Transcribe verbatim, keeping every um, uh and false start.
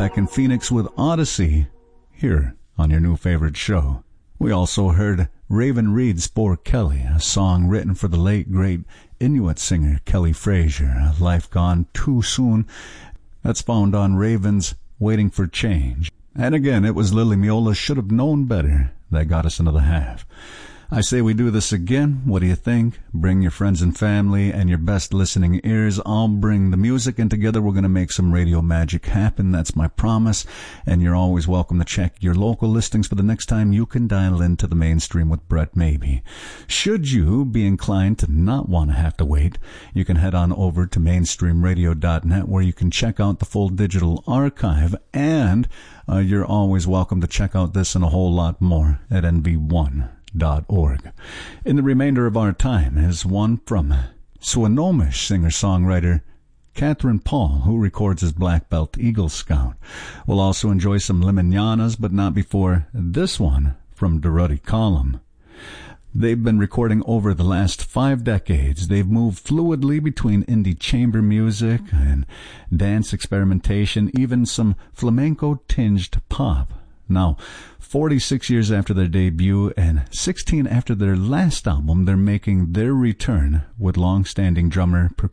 back in Phoenix with Odyssey, here on your new favorite show. We also heard Raven Reed's For Kelly, a song written for the late, great Inuit singer Kelly Fraser, Life Gone Too Soon. That's found on Raven's Waiting for Change. And again, it was Lily Miola's Should Have Known Better that got us into the half. I say we do this again. What do you think? Bring your friends and family and your best listening ears. I'll bring the music, and together we're going to make some radio magic happen. That's my promise. And you're always welcome to check your local listings for the next time you can dial into the mainstream with Brett Maybe. Should you be inclined to not want to have to wait, you can head on over to mainstream radio dot net, where you can check out the full digital archive, and uh, you're always welcome to check out this and a whole lot more at N V one dot org. In the remainder of our time is one from Swinomish singer-songwriter Catherine Paul, who records as Black Belt Eagle Scout. We'll also enjoy some Liminianas, but not before this one from Durruti Column. They've been recording over the last five decades. They've moved fluidly between indie chamber music and dance experimentation, even some flamenco-tinged pop. Now, forty-six years after their debut and sixteen after their last album, they're making their return with long-standing drummer